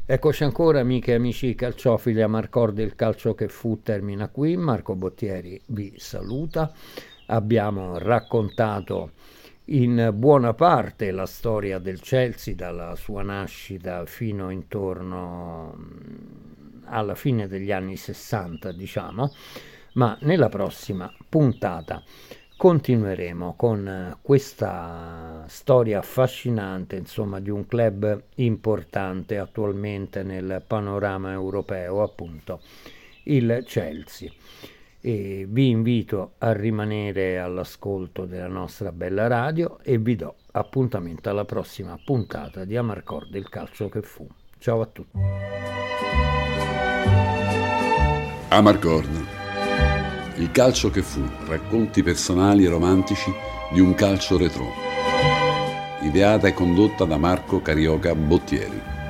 Eccoci ancora, amiche e amici calciofili, a Marcord il calcio che fu termina qui. Marco Bottieri vi saluta. Abbiamo raccontato in buona parte la storia del Chelsea dalla sua nascita fino intorno alla fine degli anni 60, diciamo, ma nella prossima puntata continueremo con questa storia affascinante, insomma, di un club importante attualmente nel panorama europeo, appunto il Chelsea. E vi invito a rimanere all'ascolto della nostra bella radio e vi do appuntamento alla prossima puntata di Amarcord, il calcio che fu. Ciao a tutti. Amarcord, il calcio che fu, racconti personali e romantici di un calcio retrò. Ideata e condotta da Marco Carioca Bottieri.